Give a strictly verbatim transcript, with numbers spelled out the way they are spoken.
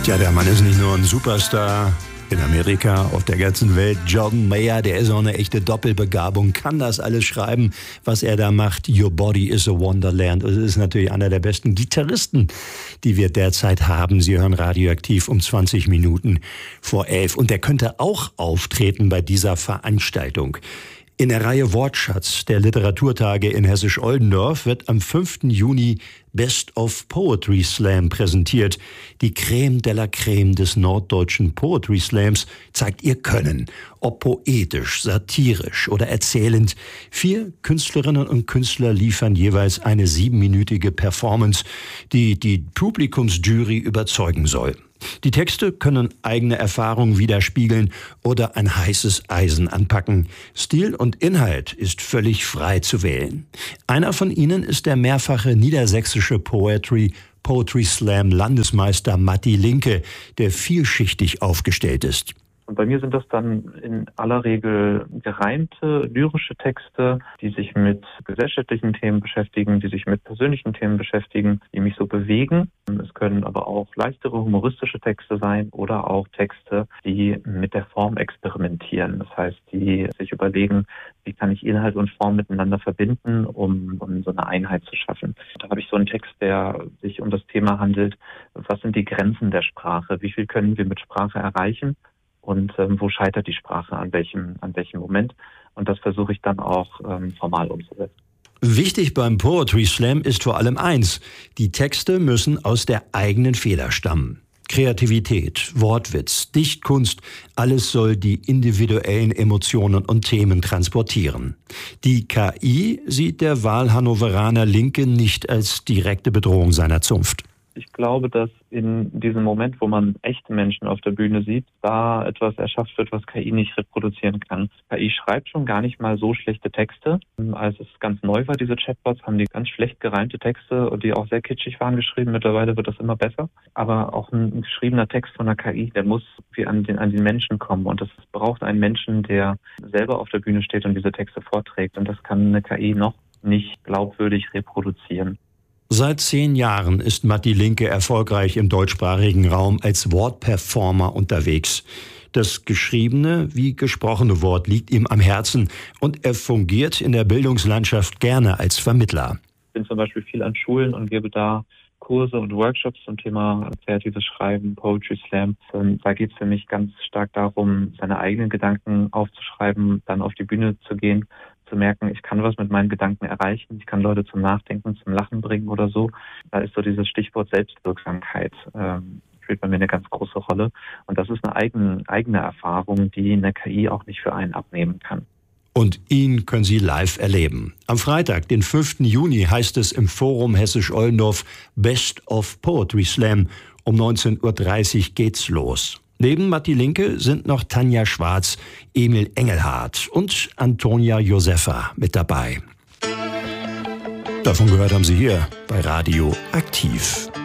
Tja, der Mann ist nicht nur ein Superstar in Amerika, auf der ganzen Welt. John Mayer, der ist auch eine echte Doppelbegabung, kann das alles schreiben, was er da macht. Your Body is a Wonderland. Es ist natürlich einer der besten Gitarristen, die wir derzeit haben. Sie hören Radioaktiv um zwanzig Minuten vor elf. Und der könnte auch auftreten bei dieser Veranstaltung. In der Reihe Wortschatz der Literaturtage in Hessisch-Oldendorf wird am fünften Juni Best of Poetry Slam präsentiert. Die Creme de la Creme des norddeutschen Poetry Slams zeigt ihr Können. Ob poetisch, satirisch oder erzählend. Vier Künstlerinnen und Künstler liefern jeweils eine siebenminütige Performance, die die Publikumsjury überzeugen soll. Die Texte können eigene Erfahrungen widerspiegeln oder ein heißes Eisen anpacken. Stil und Inhalt ist völlig frei zu wählen. Einer von ihnen ist der mehrfache niedersächsische Poetry Poetry Slam Landesmeister Matti Linke, der vielschichtig aufgestellt ist. Und bei mir sind das dann in aller Regel gereimte, lyrische Texte, die sich mit gesellschaftlichen Themen beschäftigen, die sich mit persönlichen Themen beschäftigen, die mich so bewegen. Es können aber auch leichtere, humoristische Texte sein oder auch Texte, die mit der Form experimentieren. Das heißt, die sich überlegen, wie kann ich Inhalt und Form miteinander verbinden, um, um so eine Einheit zu schaffen. Da habe ich so einen Text, der sich um das Thema handelt, was sind die Grenzen der Sprache? Wie viel können wir mit Sprache erreichen? Und ähm, wo scheitert die Sprache, an welchem, an welchem Moment? Und das versuche ich dann auch ähm, formal umzusetzen. Wichtig beim Poetry Slam ist vor allem eins: Die Texte müssen aus der eigenen Feder stammen. Kreativität, Wortwitz, Dichtkunst, alles soll die individuellen Emotionen und Themen transportieren. Die K I sieht der Wahlhannoveraner Linke nicht als direkte Bedrohung seiner Zunft. Ich glaube, dass in diesem Moment, wo man echte Menschen auf der Bühne sieht, da etwas erschafft wird, was K I nicht reproduzieren kann. K I schreibt schon gar nicht mal so schlechte Texte. Als es ganz neu war, diese Chatbots, haben die ganz schlecht gereimte Texte, die auch sehr kitschig waren, geschrieben. Mittlerweile wird das immer besser. Aber auch ein geschriebener Text von der K I, der muss wie an den, an den Menschen kommen. Und das braucht einen Menschen, der selber auf der Bühne steht und diese Texte vorträgt. Und das kann eine K I noch nicht glaubwürdig reproduzieren. Seit zehn Jahren ist Matti Linke erfolgreich im deutschsprachigen Raum als Wortperformer unterwegs. Das geschriebene wie gesprochene Wort liegt ihm am Herzen und er fungiert in der Bildungslandschaft gerne als Vermittler. Ich bin zum Beispiel viel an Schulen und gebe da Kurse und Workshops zum Thema kreatives Schreiben, Poetry Slam. Da geht es für mich ganz stark darum, seine eigenen Gedanken aufzuschreiben, dann auf die Bühne zu gehen, zu merken, ich kann was mit meinen Gedanken erreichen, ich kann Leute zum Nachdenken, zum Lachen bringen oder so. Da ist so dieses Stichwort Selbstwirksamkeit, ähm, spielt bei mir eine ganz große Rolle. Und das ist eine eigene, eigene Erfahrung, die eine K I auch nicht für einen abnehmen kann. Und ihn können Sie live erleben. Am Freitag, den fünften Juni, heißt es im Forum Hessisch-Oldendorf Best of Poetry Slam. Um neunzehn Uhr dreißig geht's los. Neben Matti Linke sind noch Tanja Schwarz, Emil Engelhardt und Antonia Josefa mit dabei. Davon gehört haben Sie hier bei Radio Aktiv.